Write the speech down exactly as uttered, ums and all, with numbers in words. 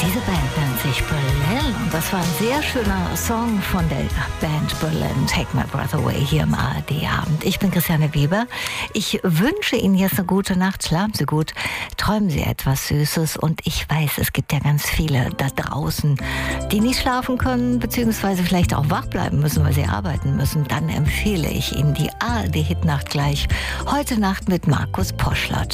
Diese Band nennt sich Berlin und das war ein sehr schöner Song von der Band Berlin, Take My Breath Away, hier im A R D-Abend. Ich bin Christiane Weber. Ich wünsche Ihnen jetzt eine gute Nacht. Schlafen Sie gut, träumen Sie etwas Süßes und ich weiß, es gibt ja ganz viele da draußen, die nicht schlafen können, beziehungsweise vielleicht auch wach bleiben müssen, weil sie arbeiten müssen. Dann empfehle ich Ihnen die A R D-Hitnacht gleich heute Nacht mit Markus Poschlott.